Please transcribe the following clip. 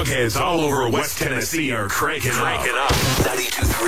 Frogheads all over West Tennessee are cranking up. 92.3